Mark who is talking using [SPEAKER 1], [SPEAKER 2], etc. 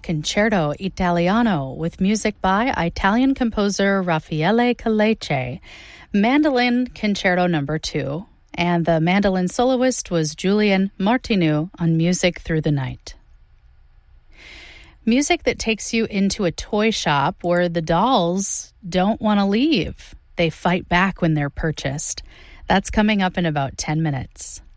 [SPEAKER 1] Concerto Italiano with music by Italian composer Raffaele Caleche, Mandolin Concerto No. 2, and the mandolin soloist was Julian Martinu on Music Through the Night. Music that takes you into a toy shop where the dolls don't want to leave. They fight back when they're purchased. That's coming up in about 10 minutes.